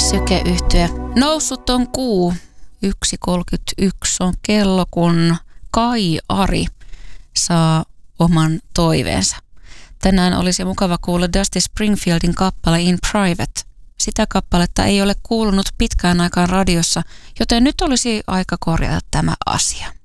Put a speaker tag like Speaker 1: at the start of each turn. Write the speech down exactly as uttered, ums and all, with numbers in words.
Speaker 1: Syke-yhtye. Noussut on kuu. yksi kolmekymmentäyksi on kello, kun Kai Ari saa oman toiveensa. Tänään olisi mukava kuulla Dusty Springfieldin kappale In Private. Sitä kappaletta ei ole kuulunut pitkään aikaan radiossa, joten nyt olisi aika korjata tämä asia.